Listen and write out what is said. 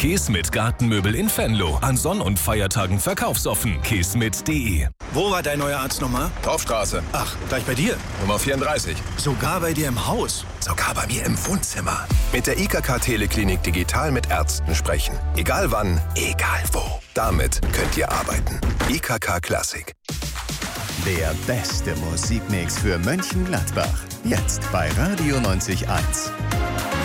Keesmit Gartenmöbel in Venlo. An Sonn- und Feiertagen verkaufsoffen. keesmit.de. Wo war dein neuer Arzt nochmal? Torfstraße. Ach, gleich bei dir? Nummer 34. Sogar bei dir im Haus? Sogar bei mir im Wohnzimmer. Mit der IKK Teleklinik digital mit Ärzten sprechen. Egal wann, egal wo. Damit könnt ihr arbeiten. IKK Klassik. Der beste Musikmix für Mönchengladbach. Jetzt bei Radio 90.1.